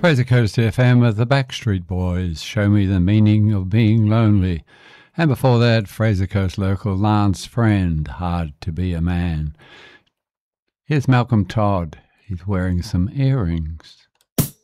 Fraser Coast FM with the Backstreet Boys, Show Me the Meaning of Being Lonely. And before that, Fraser Coast local Lance Friend, Hard to Be a Man. Here's Malcolm Todd. He's wearing some earrings.